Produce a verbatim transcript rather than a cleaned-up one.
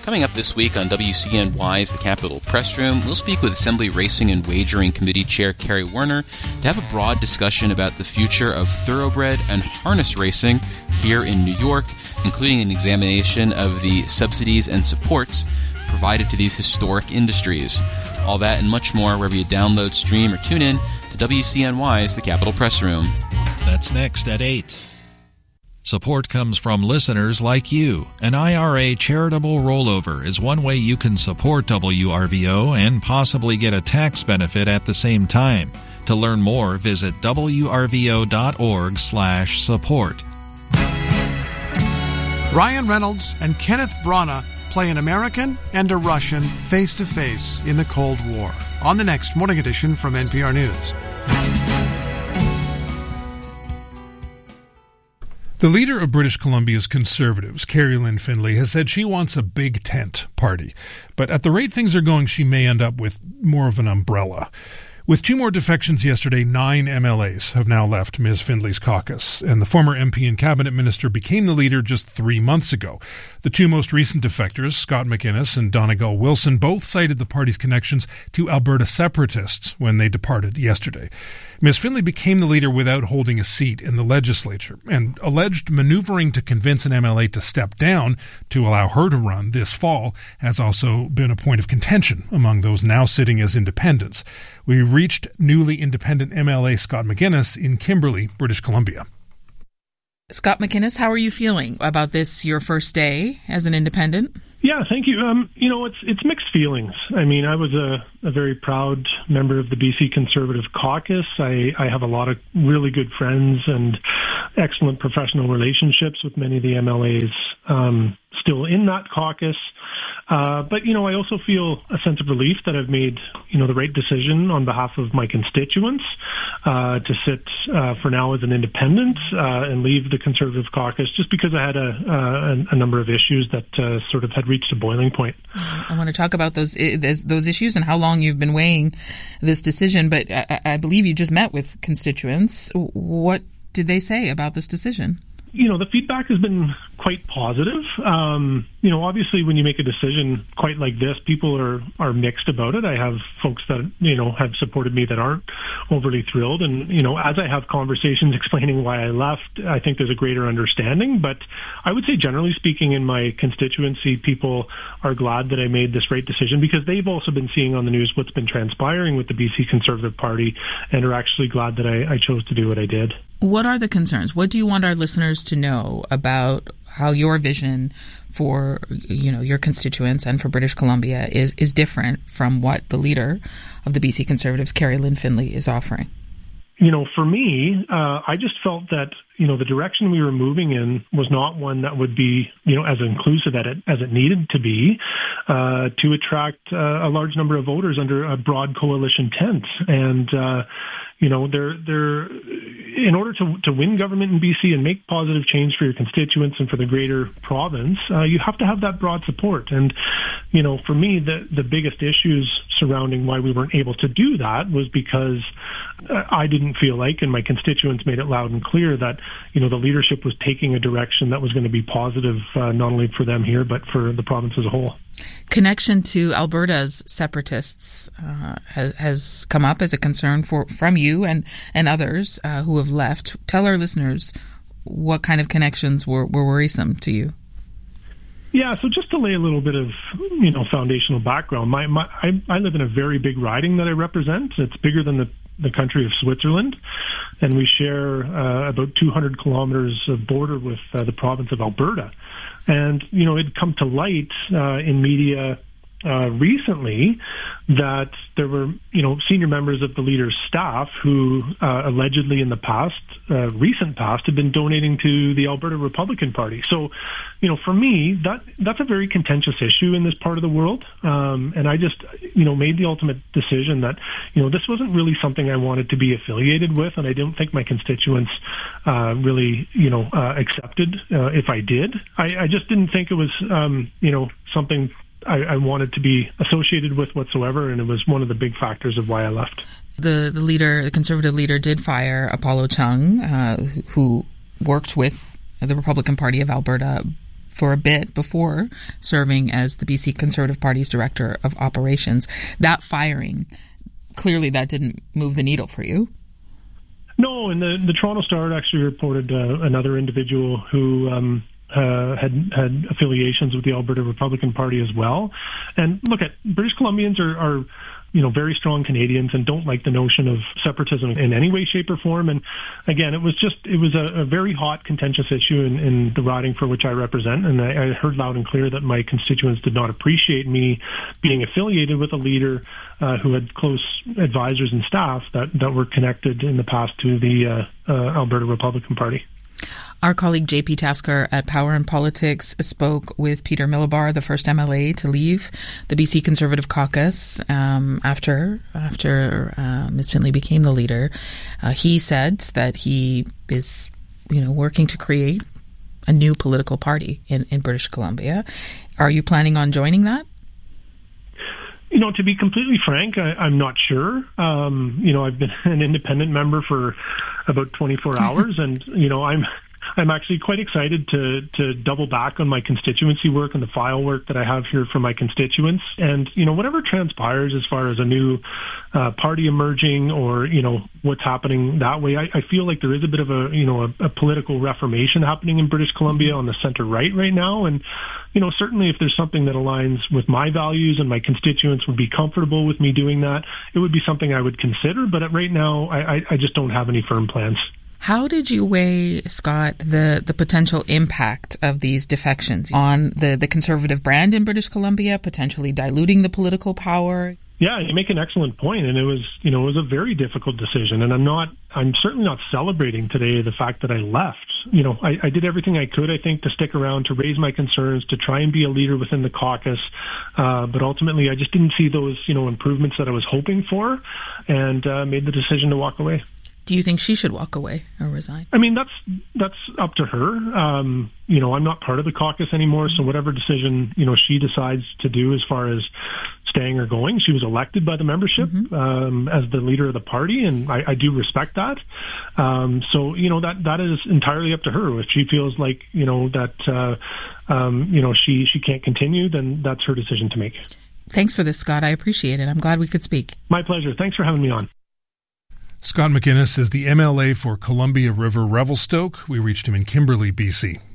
Coming up this week on W C N Y's The Capitol Press Room, we'll speak with Assembly Racing and Wagering Committee Chair Carrie Werner to have a broad discussion about the future of thoroughbred and harness racing here in New York, including an examination of the subsidies and supports provided to these historic industries. All that and much more wherever you download, stream, or tune in to W C N Y's The Capitol Press Room. That's next at eight. Support comes from listeners like you. An I R A charitable rollover is one way you can support W R V O and possibly get a tax benefit at the same time. To learn more, visit W R V O dot org slash support. Ryan Reynolds and Kenneth Branagh play an American and a Russian face-to-face in the Cold War. On the next Morning Edition from N P R News. The leader of British Columbia's Conservatives, Kerry Lynn Findlay, has said she wants a big tent party. But at the rate things are going, she may end up with more of an umbrella. With two more defections yesterday, nine M L As have now left Miz Findlay's caucus, and the former M P and cabinet minister became the leader just three months ago. The two most recent defectors, Scott McInnes and Donegal Wilson, both cited the party's connections to Alberta separatists when they departed yesterday. Miz Findlay became the leader without holding a seat in the legislature, and alleged maneuvering to convince an M L A to step down to allow her to run this fall has also been a point of contention among those now sitting as independents. We reached newly independent M L A Scott McInnes in Kimberley, British Columbia. Scott McInnes, how are you feeling about this, your first day as an independent? Yeah, thank you. Um, you know, it's it's mixed feelings. I mean, I was a, a very proud member of the B C Conservative Caucus. I, I have a lot of really good friends and excellent professional relationships with many of the M L As um, still in that caucus. Uh, but, you know, I also feel a sense of relief that I've made, you know, the right decision on behalf of my constituents uh, to sit uh, for now as an independent uh, and leave the Conservative caucus just because I had a, uh, a number of issues that uh, sort of had reached a boiling point. I want to talk about those those issues and how long you've been weighing this decision, but I, I believe you just met with constituents. What did they say about this decision? You know, the feedback has been quite positive. Um, you know, obviously when you make a decision quite like this, people are, are mixed about it. I have folks that, you know, have supported me that aren't overly thrilled. And, you know, as I have conversations explaining why I left, I think there's a greater understanding. But I would say generally speaking in my constituency, people are glad that I made this right decision because they've also been seeing on the news what's been transpiring with the B C Conservative Party and are actually glad that I, I chose to do what I did. What are the concerns? What do you want our listeners to know about how your vision for, you know, your constituents and for British Columbia is, is different from what the leader of the B C Conservatives, Kerry Lynn Findlay, is offering? You know, for me, uh, I just felt that, you know, the direction we were moving in was not one that would be, you know, as inclusive as it, as it needed to be uh, to attract uh, a large number of voters under a broad coalition tent. And, uh, you know, they're, they're, in order to, to win government in B C and make positive change for your constituents and for the greater province, uh, you have to have that broad support. And, you know, for me, the, the biggest issues surrounding why we weren't able to do that was because uh, I didn't feel like, and my constituents made it loud and clear, that, you know, the leadership was taking a direction that was going to be positive, uh, not only for them here, but for the province as a whole. Connection to Alberta's separatists uh, has, has come up as a concern for from you and, and others uh, who have left. Tell our listeners what kind of connections were, were worrisome to you. Yeah, so just to lay a little bit of, you know, foundational background, my, my I, I live in a very big riding that I represent. It's bigger than the, the country of Switzerland, and we share uh, about two hundred kilometers of border with uh, the province of Alberta. And, you know, it'd come to light uh, in media uh, recently that there were, you know, senior members of the leader's staff who uh, allegedly in the past, uh, recent past, had been donating to the Alberta Republican Party. So, you know, for me, that that's a very contentious issue in this part of the world. Um, and I just, you know, made the ultimate decision that, you know, this wasn't really something I wanted to be affiliated with, and I don't think my constituents uh, really, you know, uh, accepted uh, if I did. I, I just didn't think it was, um, you know, something I, I wanted to be associated with whatsoever, and it was one of the big factors of why I left. The the leader, the Conservative leader, did fire Apollo Chung, uh, who worked with the Republican Party of Alberta for a bit before serving as the B C Conservative Party's Director of Operations. That firing, clearly that didn't move the needle for you. No, and the, the Toronto Star actually reported uh, another individual who um, uh, had had affiliations with the Alberta Republican Party as well. And look, at British Columbians are, are you know, very strong Canadians and don't like the notion of separatism in any way, shape, or form. And again, it was just, it was a, a very hot, contentious issue in, in the riding for which I represent. And I, I heard loud and clear that my constituents did not appreciate me being affiliated with a leader uh, who had close advisors and staff that, that were connected in the past to the uh, uh, Alberta Republican Party. Our colleague J P Tasker at Power and Politics spoke with Peter Millibar, the first M L A to leave the B C Conservative Caucus um, after after uh, Miz Findlay became the leader. Uh, he said that he is, you know, working to create a new political party in, in British Columbia. Are you planning on joining that? You know, to be completely frank, I, I'm not sure. Um, you know, I've been an independent member for about twenty-four hours, and you know, I'm. I'm actually quite excited to to double back on my constituency work and the file work that I have here for my constituents. And, you know, whatever transpires as far as a new uh, party emerging or, you know, what's happening that way, I, I feel like there is a bit of a, you know, a, a political reformation happening in British Columbia on the center right right now. And, you know, certainly if there's something that aligns with my values and my constituents would be comfortable with me doing that, it would be something I would consider. But right now, I, I, I just don't have any firm plans. How did you weigh, Scott, the, the potential impact of these defections on the, the Conservative brand in British Columbia, potentially diluting the political power? Yeah, you make an excellent point, and it was, you know, it was a very difficult decision. And I'm not, I'm certainly not celebrating today the fact that I left. You know, I, I did everything I could, I think, to stick around, to raise my concerns, to try and be a leader within the caucus. Uh, but ultimately, I just didn't see those, you know, improvements that I was hoping for, and uh, made the decision to walk away. Do you think she should walk away or resign? I mean, that's that's up to her. Um, you know, I'm not part of the caucus anymore, so whatever decision, you know, she decides to do as far as staying or going, she was elected by the membership mm-hmm. um, as the leader of the party, and I, I do respect that. Um, so, you know, that that is entirely up to her. If she feels like, you know, that, uh, um, you know, she, she can't continue, then that's her decision to make. Thanks for this, Scott. I appreciate it. I'm glad we could speak. My pleasure. Thanks for having me on. Scott McInnes is the M L A for Columbia River Revelstoke. We reached him in Kimberley, B C.